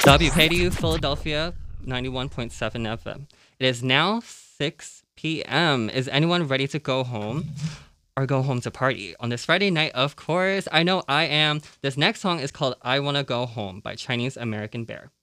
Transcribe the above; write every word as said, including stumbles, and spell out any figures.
W K D U Philadelphia, ninety-one point seven F M. It is now six p.m. Is anyone ready to go home? Or go home to party? On this Friday night, of course. I know I am. This next song is called I Wanna Go Home by Chinese American Bear.